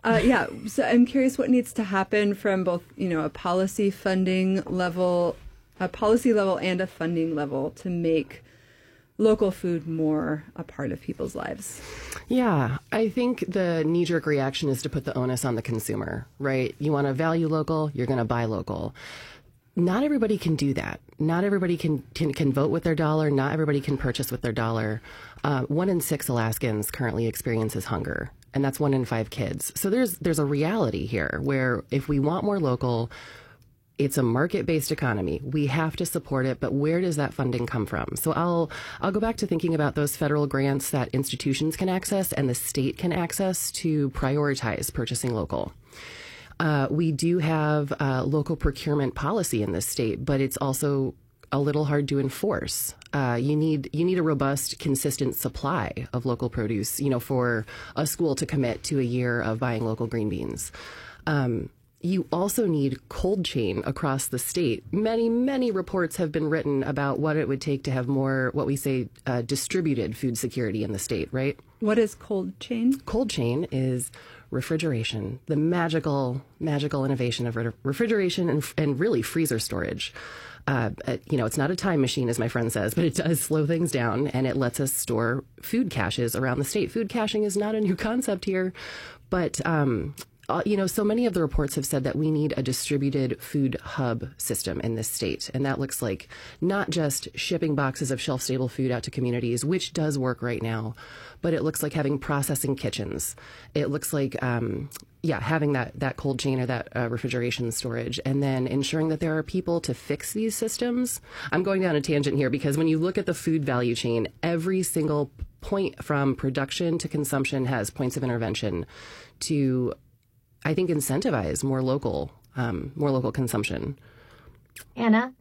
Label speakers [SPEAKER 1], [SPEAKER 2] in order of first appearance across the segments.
[SPEAKER 1] Yeah, so I'm curious what needs to happen from both, a policy level and a funding level to make local food more a part of people's lives.
[SPEAKER 2] Yeah, I think the knee-jerk reaction is to put the onus on the consumer, right? You want to value local, you're going to buy local. Not everybody can do that. Not everybody can vote with their dollar. Not everybody can purchase with their dollar. 1 in 6 Alaskans currently experiences hunger, and that's 1 in 5 kids. So there's a reality here where if we want more local, it's a market-based economy. We have to support it, but where does that funding come from? So I'll go back to thinking about those federal grants that institutions can access and the state can access to prioritize purchasing local. We do have local procurement policy in this state, but it's also a little hard to enforce. You need a robust, consistent supply of local produce, for a school to commit to a year of buying local green beans. You also need cold chain across the state. Many, many reports have been written about what it would take to have more, what we say, distributed food security in the state, right?
[SPEAKER 1] What is cold chain?
[SPEAKER 2] Cold chain is refrigeration, the magical innovation of refrigeration and really freezer storage. It's not a time machine, as my friend says, but it does slow things down, and it lets us store food caches around the state. Food caching is not a new concept here, but so many of the reports have said that we need a distributed food hub system in this state. And that looks like not just shipping boxes of shelf-stable food out to communities, which does work right now, but it looks like having processing kitchens. It looks like, having that cold chain or that refrigeration storage, and then ensuring that there are people to fix these systems. I'm going down a tangent here because when you look at the food value chain, every single point from production to consumption has points of intervention to, I think, incentivize more local consumption.
[SPEAKER 3] Anna?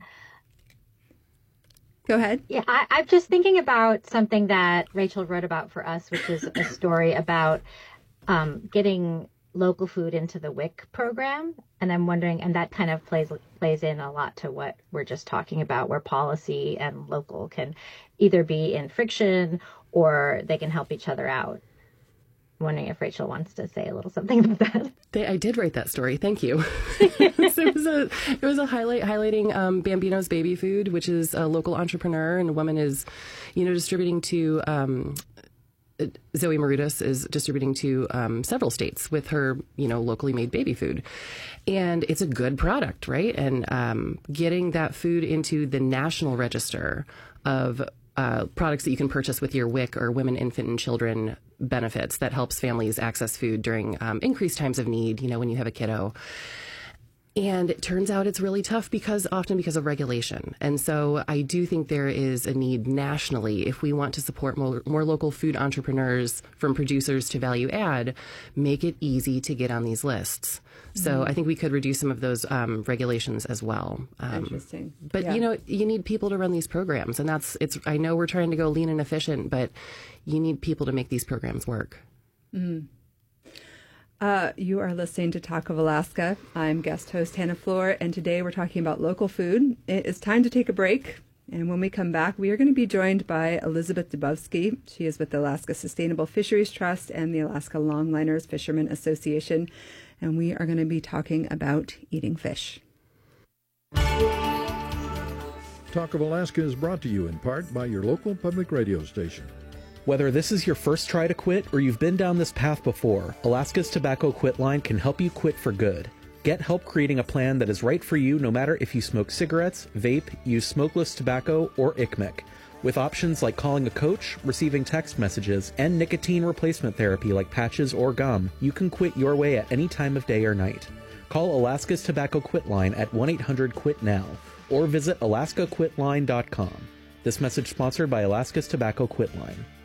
[SPEAKER 1] Go ahead.
[SPEAKER 3] Yeah, I'm just thinking about something that Rachel wrote about for us, which is a story about getting local food into the WIC program. And I'm wondering, and that kind of plays in a lot to what we're just talking about, where policy and local can either be in friction or they can help each other out. Wondering if Rachel wants to say a little something about that.
[SPEAKER 2] I did write that story. Thank you. It was a highlighting Bambino's Baby Food, which is a local entrepreneur, and a woman is, distributing to Zoe Marudas is distributing to several states with her, locally made baby food. And it's a good product, right? And getting that food into the national register of products that you can purchase with your WIC or Women, Infant, and Children benefits that helps families access food during increased times of need, when you have a kiddo. And it turns out it's really tough often because of regulation. And so I do think there is a need nationally, if we want to support more local food entrepreneurs from producers to value add, make it easy to get on these lists. So I think we could reduce some of those regulations as well.
[SPEAKER 1] Interesting.
[SPEAKER 2] But, you need people to run these programs. And I know we're trying to go lean and efficient, but you need people to make these programs work.
[SPEAKER 1] Mm. You are listening to Talk of Alaska. I'm guest host Hannah Floor, and today we're talking about local food. It is time to take a break, and when we come back, we are going to be joined by Elizabeth Dubovsky. She is with the Alaska Sustainable Fisheries Trust and the Alaska Longliners Fishermen Association, and we are going to be talking about eating fish.
[SPEAKER 4] Talk of Alaska is brought to you in part by your local public radio station.
[SPEAKER 5] Whether this is your first try to quit or you've been down this path before, Alaska's Tobacco Quit Line can help you quit for good. Get help creating a plan that is right for you no matter if you smoke cigarettes, vape, use smokeless tobacco, or ICMIC. With options like calling a coach, receiving text messages, and nicotine replacement therapy like patches or gum, you can quit your way at any time of day or night. Call Alaska's Tobacco Quit Line at 1-800-QUIT-NOW or visit alaskaquitline.com. This message sponsored by Alaska's Tobacco Quit Line.